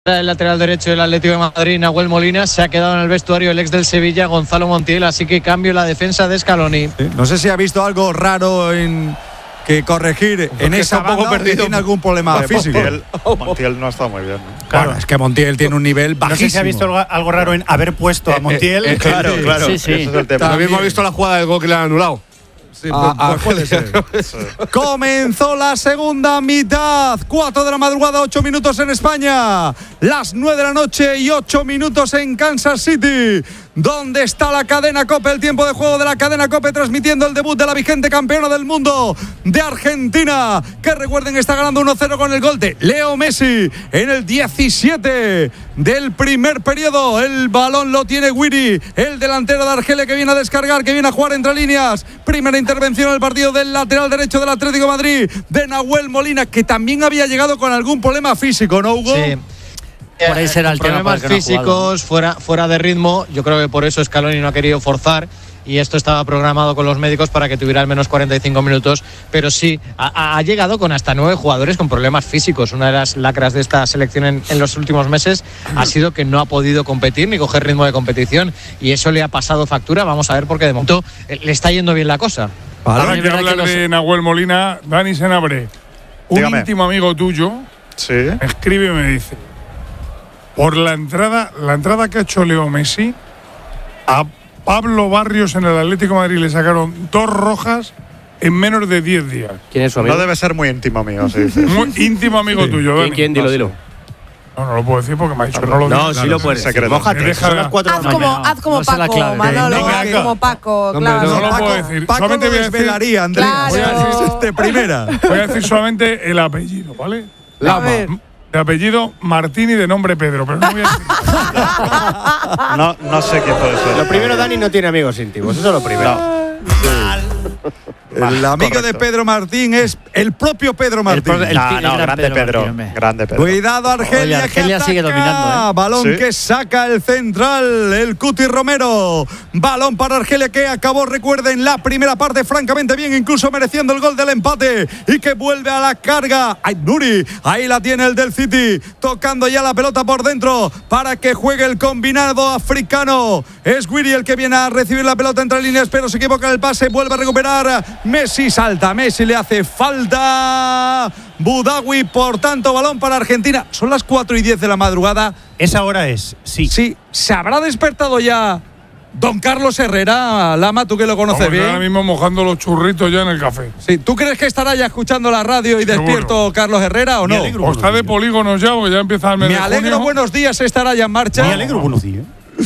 El lateral derecho del Atlético de Madrid, Nahuel Molina, se ha quedado en el vestuario el ex del Sevilla, Gonzalo Montiel, así que cambio la defensa de Scaloni. Sí, no sé si ha visto algo raro en que corregir en esa banda, perdido, tiene algún problema físico. Montiel no ha estado muy bien, ¿no? Claro, bueno, es que Montiel tiene un nivel bajísimo. No sé si ha visto algo raro en haber puesto a Montiel. Claro. Sí. Ese es el tema. También hemos visto la jugada del gol que le han anulado. Sí, pues puede ser. Sí. Comenzó la segunda mitad. 4 de la madrugada, 8 minutos en España. Las 9 de la noche y 8 minutos en Kansas City. ¿Dónde está la cadena COPE? El tiempo de juego de la cadena COPE transmitiendo el debut de la vigente campeona del mundo de Argentina, que recuerden está ganando 1-0 con el gol de Leo Messi en el 17 del primer periodo. El balón lo tiene Guiri, el delantero de Argelia, que viene a descargar, que viene a jugar entre líneas. Primera intervención en el partido del lateral derecho del Atlético de Madrid, de Nahuel Molina, que también había llegado con algún problema físico, ¿no, Hugo? Sí. Por ahí será el problemas tema físicos, fuera de ritmo. Yo creo que por eso Scaloni no ha querido forzar, y esto estaba programado con los médicos para que tuviera al menos 45 minutos, pero sí, ha llegado con hasta 9 jugadores con problemas físicos. Una de las lacras de esta selección en los últimos meses ha sido que no ha podido competir ni coger ritmo de competición, y eso le ha pasado factura. Vamos a ver, porque de momento le está yendo bien la cosa. Ahora que hablar de Nahuel Molina, Dani Senabre, un íntimo amigo tuyo, sí, me escribe y me dice: por la entrada que ha hecho Leo Messi, a Pablo Barrios en el Atlético de Madrid le sacaron 2 rojas en menos de 10 días. ¿Quién es su amigo? No debe ser muy íntimo amigo, se dice. Muy íntimo amigo tuyo, Dani. ¿Quién? Dilo. No lo puedo decir porque me ha dicho que no lo digo. No, sí lo puedes decir. Mójate, son las 4 de la mañana. Haz como Paco, Manolo, haz como Paco, claro. No lo puedo decir. Paco solamente lo desvelaría, Andrés. Claro. Voy a decir de primera. Voy a decir solamente el apellido, ¿vale? Lama. De apellido Martín y de nombre Pedro, pero no voy a decir. No sé quién puede ser. Lo primero, Dani no tiene amigos íntimos, eso es lo primero. El amigo de Pedro Martín es el propio Pedro Martín. Grande Pedro. Cuidado, Argelia. Oye, Argelia que sigue dominando, Balón ¿Sí? que saca el central, el Cuti Romero. Balón para Argelia, que acabó, recuerden, la primera parte francamente bien, incluso mereciendo el gol del empate, y que vuelve a la carga. Aït-Nouri, ahí la tiene el del City, tocando ya la pelota por dentro para que juegue el combinado africano. Es Guiri el que viene a recibir la pelota entre líneas, pero se equivoca en el pase, vuelve a recuperar. Messi salta, Messi le hace falta. Boudaoui, por tanto, balón para Argentina. Son las 4:10 de la madrugada. Esa hora es, sí. Sí, se habrá despertado ya don Carlos Herrera. Lama, tú que lo conoces bien. Ahora mismo mojando los churritos ya en el café. Sí, ¿tú crees que estará ya escuchando la radio y despierto Carlos Herrera o no? O está de polígonos ya, porque ya empieza el mes Me de alegro, junio. buenos días, estará ya en marcha. Me alegro, buenos días.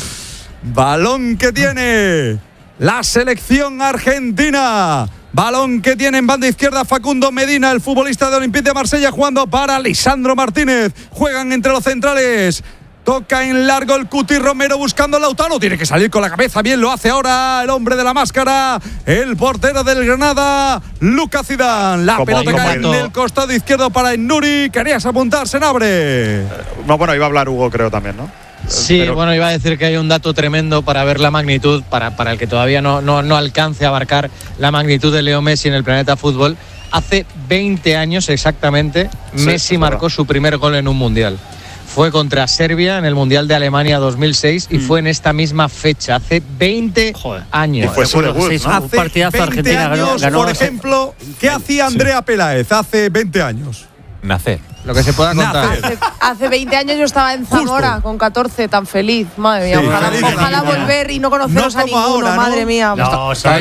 Balón que tiene la selección argentina. Balón que tiene en banda izquierda Facundo Medina, el futbolista de Olympique de Marsella, jugando para Lisandro Martínez. Juegan entre los centrales. Toca en largo el Cuti Romero buscando a Lautaro. Tiene que salir con la cabeza. Bien lo hace ahora el hombre de la máscara, el portero del Granada, Lucas Zidane. La pelota cae en el costado izquierdo para Aït-Nouri. Querías apuntar, Senabre. No, bueno, iba a hablar Hugo, creo también, ¿no? Sí, bueno, iba a decir que hay un dato tremendo para ver la magnitud, para el que todavía no alcance a abarcar la magnitud de Leo Messi en el planeta fútbol. Hace 20 años exactamente, Messi marcó su primer gol en un mundial. Fue contra Serbia en el Mundial de Alemania 2006 y fue en esta misma fecha, hace 20 años. Y fue su debut, ¿no? Hace 20 años, por ejemplo, ¿qué hacía Andrea Peláez hace 20 años? Nacer. Lo que se pueda contar. Hace 20 años yo estaba en Zamora con 14, tan feliz. Madre mía, ojalá volver y no conoceros a ninguno, ahora, ¿no? madre mía. Ahí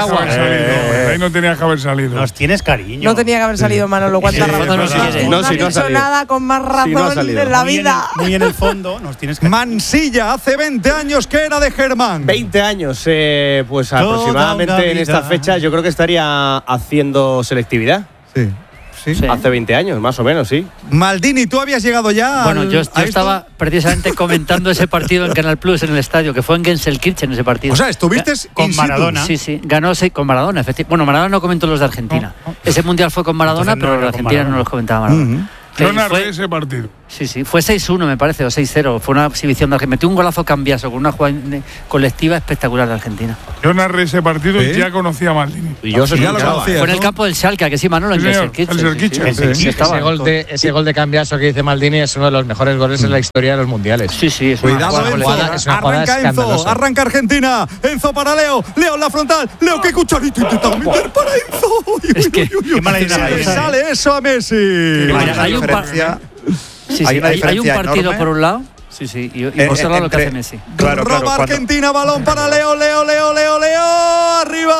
no tenías que haber salido. Nos tienes cariño. No tenía que haber salido, Manolo. ¿Cuánta razón? No has hecho nada con más razón en la vida. Muy en el fondo, nos tienes cariño. Mansilla, hace 20 años que era de Germán. 20 años, pues aproximadamente en esta fecha yo creo que estaría haciendo selectividad. Sí. Hace 20 años, más o menos, sí. Maldini, ¿tú habías llegado ya? Bueno, yo estaba precisamente comentando ese partido en Canal Plus en el estadio, que fue en Gelsenkirchen ese partido. O sea, estuviste con Maradona. Sí, ganó con Maradona, efectivamente. Bueno, Maradona no comentó los de Argentina. Ese mundial fue con Maradona, pero los de Argentina no los comentaba Maradona. Yo narré ese partido. Sí, fue 6-1 me parece, o 6-0. Fue una exhibición de Argentina. Metió un golazo cambiazo con una jugada colectiva espectacular de Argentina. Yo narré ese partido y ya conocía a Maldini. Y yo ya lo conocía. Fue en el campo del Schalke, que sí, Manolo, en Gelsenkirchen. Ese gol de cambiazo que dice Maldini es uno de los mejores goles en la historia de los mundiales. Sí, es Cuidado, Enzo. Arranca Enzo, arranca Argentina. Enzo para Leo. Leo en la frontal. Leo, qué cucharito intentaba meter para Enzo. Es que qué mala idea. Sale eso a Messi. Hay una diferencia. Hay un partido enorme. por un lado. Sí, y por otro lado lo que hace Messi. Claro, Roba Argentina, balón para Leo. Arriba.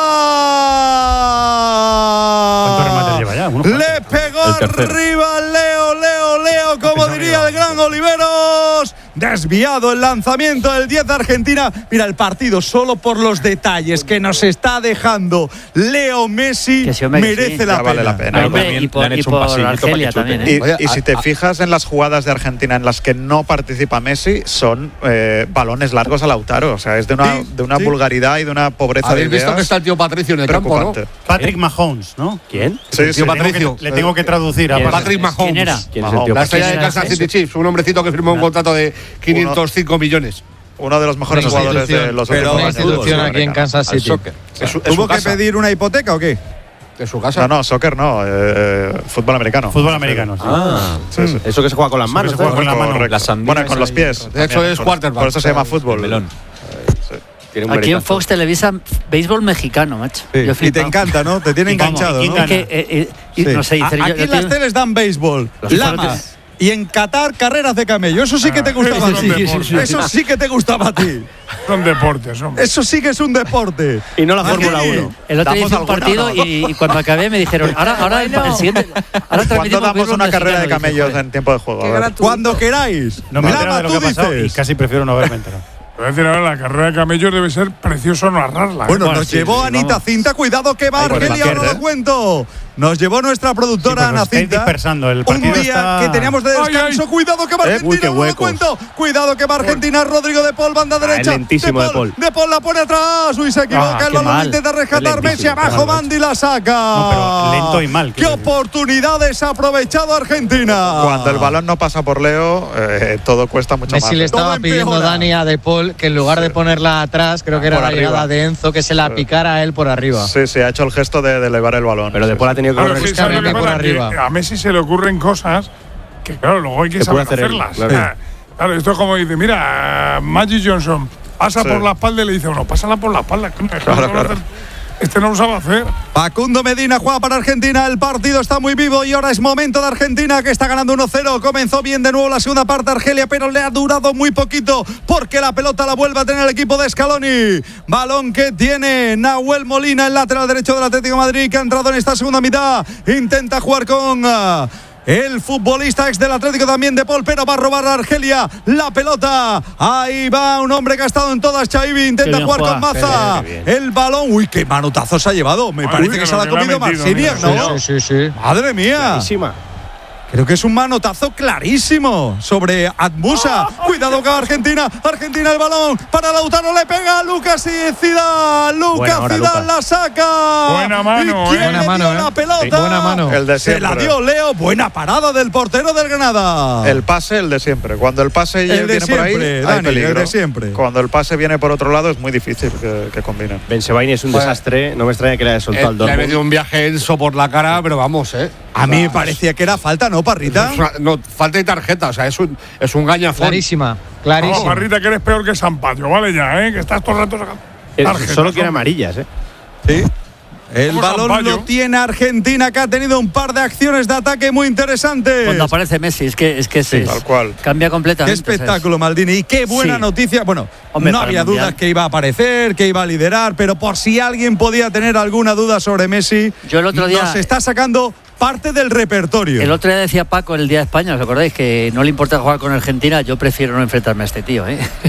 ¿Cuántos remates lleva ya? Le pegó arriba Leo, como diría el gran Oliveros. Desviado el lanzamiento del 10 de Argentina. Mira el partido solo por los detalles que nos está dejando Leo Messi. Merece la pena. Vale la pena. Y por Argelia también. Y si te fijas en las jugadas de Argentina en las que no participa Messi, son balones largos a Lautaro. O sea, es de una vulgaridad y de una pobreza de ideas. ¿Habéis visto que está el tío Patricio en el campo, no? Patrick Mahomes, ¿no? ¿Quién? Sí, Tío Patricio. Le tengo que traducir a Patrick Mahomes. ¿Quién era? ¿Quién es el tío La estrella de Patricio? Kansas City Chiefs, un hombrecito que firmó un contrato de 505 millones. Uno de los mejores jugadores de los últimos Una años. institución aquí en Kansas City. ¿Tuvo que pedir una hipoteca o qué? De su casa. No, soccer no, fútbol americano. Fútbol americano, sí. Sí. Eso que se juega con las manos. se juega con la mano. Correcto. Bueno, con los pies. De hecho, es quarterback. Por eso se llama fútbol. Aquí en Fox Televisa, béisbol mexicano, macho. Sí. Yo Y te encanta, ¿no? Te tiene enganchado, ¿quién ¿no? gana? No sé, dice, Aquí las teles dan béisbol, lamas. Y en Qatar, carreras de camello. Eso sí que te gustaba a ti. Eso sí que te gustaba a ti. Son deportes, hombre. Eso sí que es un deporte. Y no la Fórmula 1. El otro día hice un partido y cuando acabé me dijeron, ahora el siguiente. Ahora ¿Cuándo damos béisbol una carrera de mexicano? camellos Dije, en tiempo de juego? Qué A ver. gratuito. Cuando queráis. No me he enterado de lo que ha tú pasado y dices. casi prefiero no haberme enterado. Te voy a decir ahora, la carrera de camellos debe ser precioso narrarla. Bueno, Bueno, nos sí, llevó sí, Anita vamos. Cinta. Cuidado que va Ahí por la Argelia, ahora izquierda, lo cuento. Nos llevó nuestra productora Sí, pues Ana os estáis Cinta. dispersando, el Un partido día está- que teníamos de descanso. Ay. Cuidado que va Argentina, uy, qué ahora lo huecos. cuento. Cuidado que va Argentina. Rodrigo de Paul, banda derecha. lentísimo De Paul. De Paul la pone atrás. Uy, se equivoca. qué El balón mal. intenta rescatar Lentísimo, Messi abajo. qué mal, Mandy la saca. No, pero lento y mal, ¿Qué quiero decir. oportunidades ha aprovechado Argentina? Cuando el balón no pasa por Leo, todo cuesta mucho Messi más. le estaba Todo pidiendo empeora. Dani a De Paul que en lugar de ponerla atrás, creo que era Por la arriba. llegada de Enzo, que se la picara a él por arriba. Sí, ha hecho el gesto de elevar el balón. Pero Sí, después ha tenido que Claro, correr. sí, ¿sabes lo que Buscar pasa? por arriba. Que a Messi se le ocurren cosas que, claro, luego hay que Se saber puede hacer él, hacerlas. claro. Claro, esto es como dice, mira, Magic Johnson pasa Sí. por la espalda y le dice uno, pásala por la espalda. Claro. Este no lo sabe hacer. Facundo Medina juega para Argentina. El partido está muy vivo y ahora es momento de Argentina, que está ganando 1-0. Comenzó bien de nuevo la segunda parte Argelia, pero le ha durado muy poquito porque la pelota la vuelve a tener el equipo de Scaloni. Balón que tiene Nahuel Molina, el lateral derecho del Atlético de Madrid, que ha entrado en esta segunda mitad. Intenta jugar con el futbolista ex del Atlético también, De Paul, pero va a robar a Argelia la pelota. Ahí va un hombre que ha estado en todas, Chaibi. Intenta bien jugar juega, con Maza. qué bien. El balón. Uy, qué manotazo se ha llevado. Me parece que se la ha comido Marciniak, ¿no? Sí. Madre mía. Clarísima. Creo que es un manotazo clarísimo sobre Admusa. Cuidado con Argentina. Argentina el balón para Lautaro. Le pega a Lucas y Zidane. Lucas hora, Zidane Lucas. la saca. Buena mano, ¿Y quién Buena le mano, dio la pelota? Sí, buena mano. El de Se la siempre. dio Leo. Buena parada del portero del Granada. El pase, el de siempre. Cuando el pase El de viene por ahí, siempre, hay Dani, peligro. el de siempre. Cuando el pase viene por otro lado, es muy difícil que combinen. Bensebaini es un desastre. No me extraña que le haya soltado al Le ha Dortmund. metido un viaje Enzo por la cara, pero vamos, A mí me parecía que era falta, ¿no, Parrita? No, falta de tarjeta, o sea, es un gañafón. Clarísima, Vamos, clarísima. Barrita, que eres peor que Sampaio, vale ya, que estás todo el rato sacando. tarjetas, Solo quiere hombre. amarillas, Sí. El Como balón Sampaio. lo tiene Argentina, que ha tenido un par de acciones de ataque muy interesantes. Cuando aparece Messi, es que Tal cual. cambia Qué completamente. espectáculo, Maldini. Y qué buena Sí. noticia. Bueno, Hombre, no para el había Mundial. dudas que iba a aparecer, que iba a liderar, pero por si alguien podía tener alguna duda sobre Messi, Yo el otro día- nos está sacando parte del repertorio. El otro día decía Paco el día de España, ¿os acordáis? Que no le importa jugar con Argentina. Yo prefiero no enfrentarme a este tío,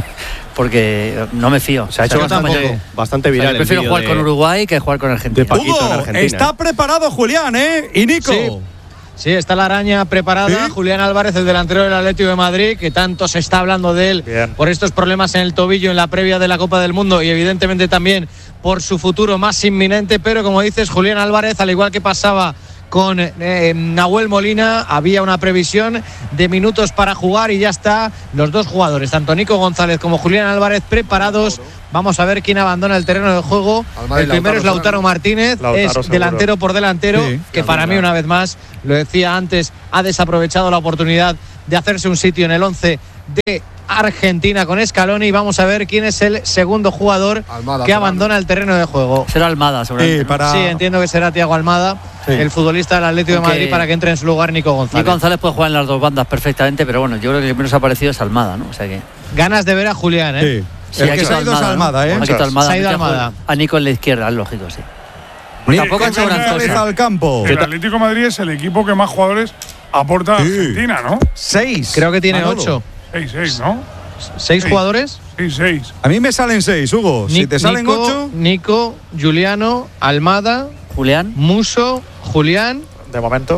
porque no me fío. Se ha hecho Yo bastante, tampoco. bastante O sea, viral. yo prefiero el jugar vídeo con Uruguay que jugar con Argentina. de Paquito en Hugo, Argentina. está preparado Julián, ¿eh? Y Nico. Sí. Sí, está la araña preparada. ¿Sí? Julián Álvarez, el delantero del Atlético de Madrid, que tanto se está hablando de él Bien. por estos problemas en el tobillo en la previa de la Copa del Mundo y evidentemente también por su futuro más inminente. Pero como dices, Julián Álvarez, al igual que pasaba con Nahuel Molina. Había una previsión de minutos para jugar y ya está. Los dos jugadores, tanto Nico González como Julián Álvarez, preparados. Vamos a ver quién abandona el terreno de juego. El primero es Lautaro Martínez, es delantero por delantero, que para mí, una vez más, lo decía antes, ha desaprovechado la oportunidad de hacerse un sitio en el 11 de Argentina con Scaloni. Vamos a ver quién es el segundo jugador que abandona el terreno de juego. Será Almada, seguramente. Sí, entiendo que será Thiago Almada, el futbolista del Atlético de Madrid, para que entre en su lugar Nico González. Nico González puede jugar en las dos bandas perfectamente, pero bueno, yo creo que el menos ha aparecido es Almada, ¿no? O sea que... Ganas de ver a Julián, ¿eh? Sí. El que se ha ido es Almada, ¿eh? Se ha ido Almada. A Nico en la izquierda, es lógico, sí. Tampoco han sobrado al campo. El Atlético de Madrid es el equipo que más jugadores aporta a Argentina, ¿no? 6. Creo que tiene 8. 6, ¿no? ¿6 jugadores? Sí, 6. A mí me salen 6, Hugo. Si te salen 8. Nico, Juliano, Almada, Julián, Muso, Julián. De momento.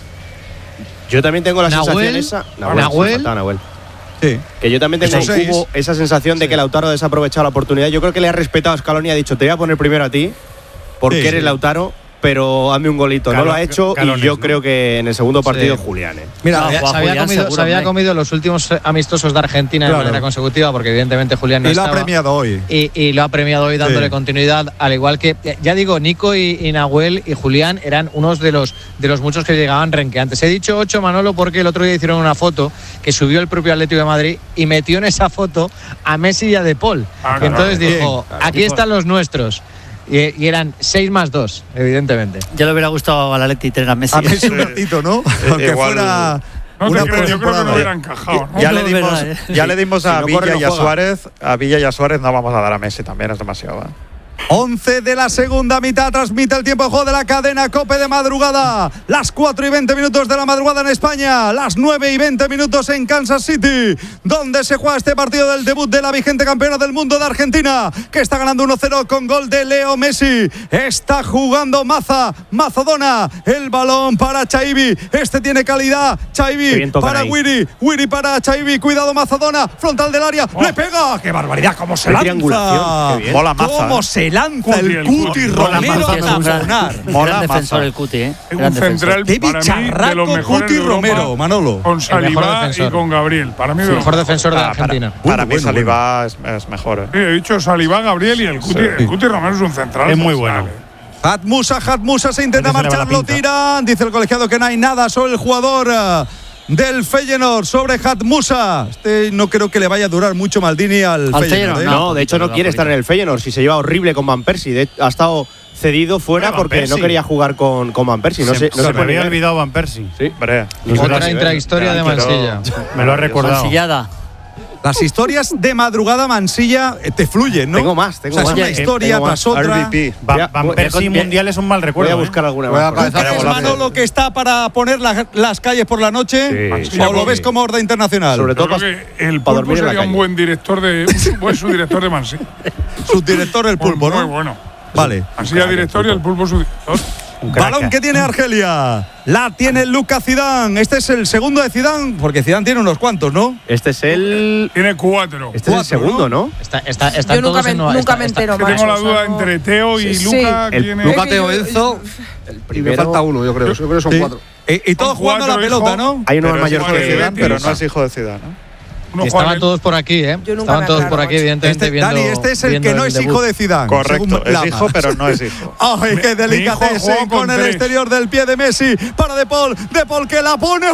Yo también tengo la Nahuel, sensación esa. Nahuel. Sí. Que yo también tengo esa sensación de que Lautaro ha desaprovechado la oportunidad. Yo creo que le ha respetado a Scaloni y ha dicho, te voy a poner primero a ti, porque eres Lautaro, pero hazme un golito. No lo ha hecho y yo creo que en el segundo partido Julián. Mira, se había comido los últimos amistosos de Argentina de manera consecutiva, porque evidentemente Julián no estaba. Y lo ha premiado hoy. Y lo ha premiado hoy dándole continuidad, al igual que, ya digo, Nico y Nahuel y Julián eran unos de los muchos que llegaban renqueantes. He dicho 8, Manolo, porque el otro día hicieron una foto que subió el propio Atlético de Madrid y metió en esa foto a Messi y a De Paul. Entonces dijo, aquí están los nuestros. Y eran 6 más 2, evidentemente. Ya le hubiera gustado al Atleti tener a Messi. A Messi un ratito, ¿no? Aunque fuera... No yo creo que no hubiera encajado, ¿no? Ya le dimos a Villa y a Suárez. A Villa y a Suárez no vamos a dar a Messi, también es demasiado. 11 de la segunda mitad, transmite el tiempo de juego de la cadena COPE de madrugada. Las 4:20 de la madrugada en España, las 9:20 en Kansas City, donde se juega este partido del debut de la vigente campeona del mundo de Argentina, que está ganando 1-0 con gol de Leo Messi. Está jugando Mazadona, el balón para Chaibi, este tiene calidad, Chaibi para Wiri para Chaibi, cuidado Mazadona, frontal del área, le pega, qué barbaridad, cómo se lanza, mola Maza, cómo se lanza el Cuti Romero a taponar. Gran defensor el Cuti, ¿eh? Un central para mí de los mejores Cuti Romero, Manolo. Con Saliba y con Gabriel. Para mí el mejor defensor de Argentina. Para mí Saliba es mejor. Sí, he dicho Saliba, Gabriel y el Cuti. El Cuti Romero es un central. Es muy bueno. Hatmusa se intenta marchar, lo tiran. Dice el colegiado que no hay nada sobre el jugador del Feyenoord, sobre Hatmusa. No creo que le vaya a durar mucho Maldini al Feyenoord. No, de hecho no quiere estar en el Feyenoord. Si se lleva horrible con Van Persie. Ha estado cedido fuera porque no quería jugar con Van Persie. Se me había olvidado Van Persie. Sí, otra intrahistoria de Mansilla. Me lo ha recordado. Mansillada. Las historias de madrugada Mansilla te fluyen, ¿no? Tengo más. Es una historia tras otra. Van Persie mundial es un mal recuerdo. Voy a buscar alguna más. ¿Es Manolo que está para poner las calles por la noche? Sí. ¿O lo ves como orden internacional? Sobre todo el Pulpo sería un buen director subdirector de Mansilla. Subdirector el Pulpo, ¿no? Muy bueno. Vale. Mansilla director y el Pulpo subdirector. Balón que tiene Argelia. La tiene Lucas Zidane. Este es el segundo de Zidane, porque Zidane tiene unos cuantos, ¿no? Este es el... Tiene 4. Este es el segundo, ¿no? Yo nunca me entero más. Tengo la duda entre Teo y Luca. Luca, Teo, Enzo. Y me falta uno, yo creo. Yo creo que son 4. Y todos jugando a la pelota, ¿no? Hay uno mayor que Zidane, pero no es hijo de Zidane, ¿no? Estaban todos por aquí, ¿eh? Estaban todos por aquí, evidentemente, viendo. Dani, este es el que no es hijo de Zidane. Correcto, es hijo, pero no es hijo. ¡Ay, qué delicatese con el exterior del pie de Messi para De Paul! De Paul que la pone.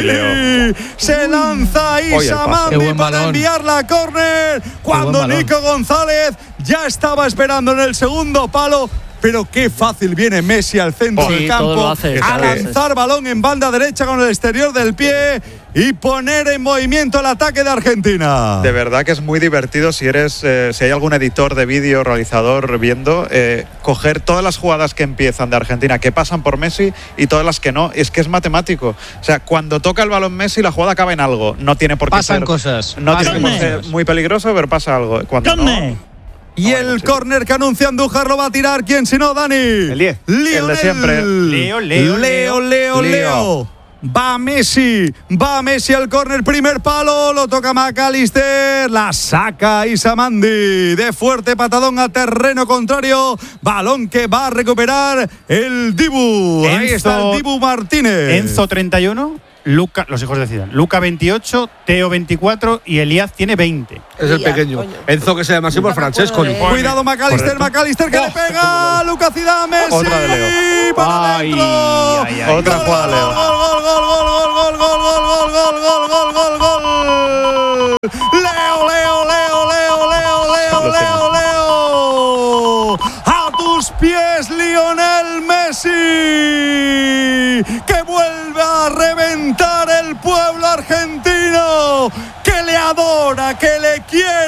¡Uy! Se lanza Isamandi para enviarla a córner. Cuando Nico González ya estaba esperando en el segundo palo. Pero qué fácil viene Messi al centro del campo a lanzar balón en banda derecha con el exterior del pie y poner en movimiento el ataque de Argentina. De verdad que es muy divertido si hay algún editor de vídeo, realizador viendo, coger todas las jugadas que empiezan de Argentina, que pasan por Messi y todas las que no. Es que es matemático. O sea, cuando toca el balón Messi, la jugada acaba en algo. No tiene por qué ser cosas. No tiene que ser muy peligroso, pero pasa algo. Cuando no, y el córner que anuncia Andújar lo va a tirar. ¿Quién si no, Dani? El 10. El de siempre. Leo. Va Messi al córner, primer palo, lo toca McAllister, la saca Isamandi de fuerte patadón a terreno contrario, balón que va a recuperar el Dibu. Ahí está el Dibu Martínez. Enzo 31, Luca, los hijos de Zidane. Luca 28, Teo 24 y Elías tiene 20. Es el pequeño. Coño. Enzo, que se llama así por Francesco. Cuidado McAllister que le pega, Lucas Zidane, Messi. Otra de Leo. Para adentro. Otra jugada de Leo. Gol. Leo. A tus pies, Lionel Messi, que vuelve a reventar el pueblo argentino, que le adora, que le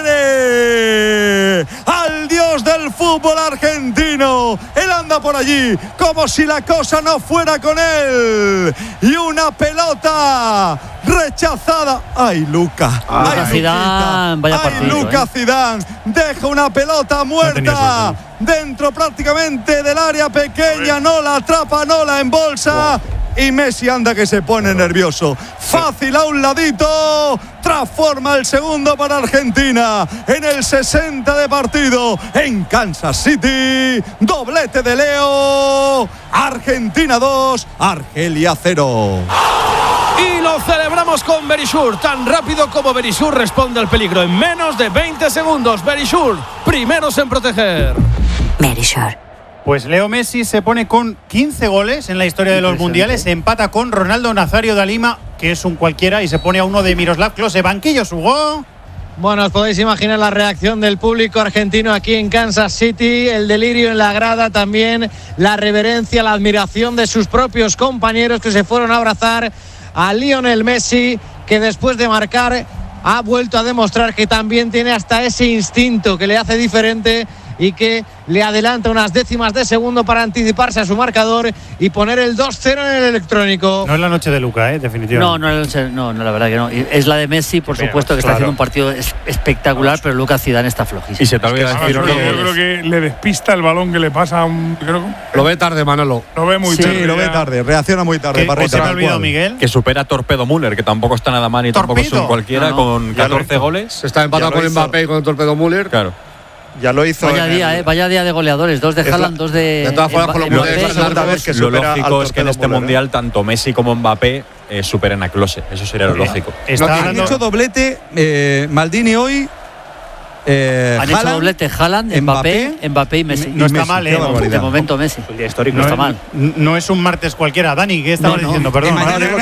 quiere al dios del fútbol argentino. Él anda por allí como si la cosa no fuera con él. Y una pelota rechazada. ¡Ay, Luca! ¡Ay, Zidane! Vaya partido, Luca Zidane! Deja una pelota muerta dentro prácticamente del área pequeña. No la atrapa, no la embolsa. Y Messi anda que se pone nervioso. Fácil a un ladito. Transforma el segundo para Argentina en el 60 de partido en Kansas City. Doblete de Leo. Argentina 2, Argelia 0. Y lo celebramos con Verisure. Tan rápido como Verisure responde al peligro en menos de 20 segundos. Verisure, primeros en proteger. Verisure. Pues Leo Messi se pone con 15 goles en la historia de los mundiales, empata con Ronaldo Nazario da Lima, que es un cualquiera, y se pone a uno de Miroslav Klose. Banquillos, Hugo. Bueno, os podéis imaginar la reacción del público argentino aquí en Kansas City, el delirio en la grada, también la reverencia, la admiración de sus propios compañeros que se fueron a abrazar a Lionel Messi, que después de marcar ha vuelto a demostrar que también tiene hasta ese instinto que le hace diferente y que le adelanta unas décimas de segundo para anticiparse a su marcador y poner el 2-0 en el electrónico. No es la noche de Luca, definitivamente. No, la verdad que no. Es la de Messi, por supuesto, que está haciendo un partido espectacular, pero Lucas Zidane está flojísimo. Y se te olvida decir, yo creo que le despista el balón que le pasa a un. Lo ve tarde, Manolo. Lo ve muy tarde. Sí, lo ve tarde, reacciona muy tarde. ¿Se me ha olvidado, Miguel? Que supera a Torpedo Müller, que tampoco está nada mal y tampoco es un cualquiera, con 14 goles. Está empatado con Mbappé y con el Torpedo Müller. Claro. Ya lo hizo. Vaya día de goleadores, 2 de Haaland, 2 de. De todas formas, con lo lógico es que en este mundial tanto Messi como Mbappé superen a Klose. Eso sería lo lógico. Han hecho doblete Maldini hoy. Han hecho doblete Haaland, Mbappé y Messi. No está mal, de momento Messi. El día histórico no está mal. No es un martes cualquiera. Dani, ¿qué estabas diciendo? Perdón.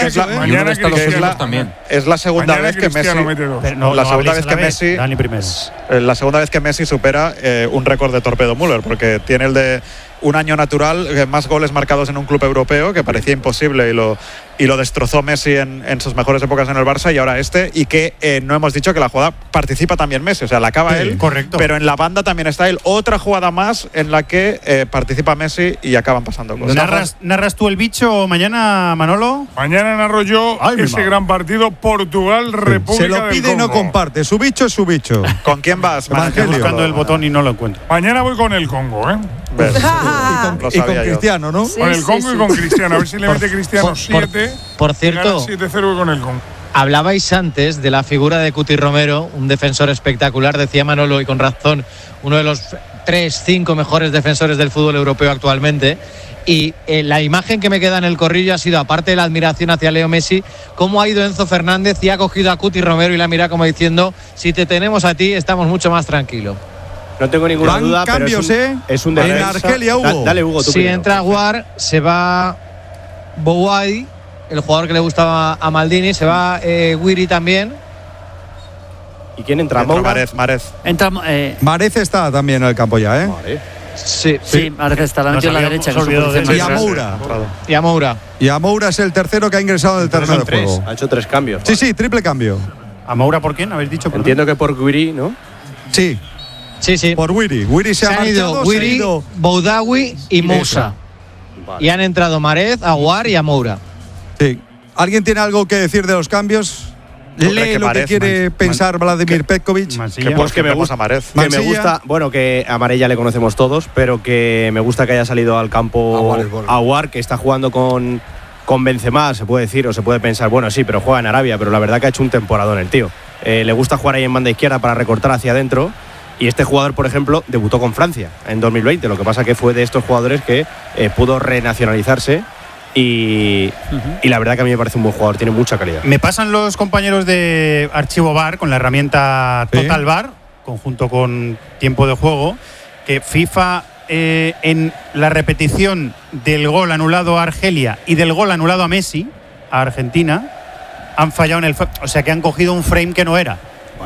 Es la segunda vez que Messi. La segunda vez que Messi. Dani primero. La segunda vez que Messi supera un récord de Torpedo Müller, porque tiene el de un año natural, más goles marcados en un club europeo, que parecía imposible y lo destrozó Messi en sus mejores épocas en el Barça, y ahora y que no hemos dicho que la jugada participa también Messi, o sea, la acaba él, correcto, pero en la banda también está él. Otra jugada más en la que participa Messi y acaban pasando cosas. ¿Narras tú el bicho mañana, Manolo? Mañana narro yo ese gran partido Portugal-República del Congo. Se lo pide y no comparte, su bicho es su bicho. ¿Con quién vas? Estoy buscando el botón y no lo encuentro. Mañana voy con el Congo, Y con Cristiano, ¿no? Sí, con el Congo y con Cristiano. A ver si le mete Cristiano 7. Por cierto, 7-0 con el Congo. Hablabais antes de la figura de Cuti Romero, un defensor espectacular, decía Manolo, y con razón, uno de los 3-5 mejores defensores del fútbol europeo actualmente. Y la imagen que me queda en el corrillo ha sido, aparte de la admiración hacia Leo Messi, cómo ha ido Enzo Fernández y ha cogido a Cuti Romero y la mira como diciendo: si te tenemos a ti, estamos mucho más tranquilos. No tengo ninguna duda, cambios, pero es un en Argelia, Hugo. Dale, Hugo, tú si primero. entra Aguar, se va Bouhaddi, el jugador que le gustaba a Maldini, se va Wiri también. ¿Y quién entra? Marez. Marez está también en el campo ya, ¿eh? Sí, Marez está la metió en la derecha. Y Amoura. Y Amoura es el tercero que ha ingresado en el terreno de juego. Ha hecho 3 cambios. Sí, triple cambio. ¿Amoura por quién? ¿Habéis dicho? Entiendo que por Guiri, ¿no? Sí. Por Wiri. Wiri se ha marchado. Wiri, Bouhaddi y Moussa. Vale. Y han entrado Marez, Aguar y Amoura. Sí. ¿Alguien tiene algo que decir de los cambios? Lee lo que quiere pensar Vladimir Petkovic. Que me gusta Marez. Que me gusta, bueno, que a Marez ya le conocemos todos, pero que me gusta que haya salido al campo Aguar, que está jugando con con Benzema se puede decir o se puede pensar, bueno, sí, pero juega en Arabia, pero la verdad que ha hecho un temporadón el tío. Le gusta jugar ahí en banda izquierda para recortar hacia adentro. Y este jugador, por ejemplo, debutó con Francia en 2020. Lo que pasa que fue de estos jugadores que pudo renacionalizarse. Y la verdad que a mí me parece un buen jugador, tiene mucha calidad. Me pasan los compañeros de Archivo VAR con la herramienta Total VAR, conjunto con tiempo de juego, que FIFA en la repetición del gol anulado a Argelia y del gol anulado a Messi, a Argentina, han fallado o sea que han cogido un frame que no era.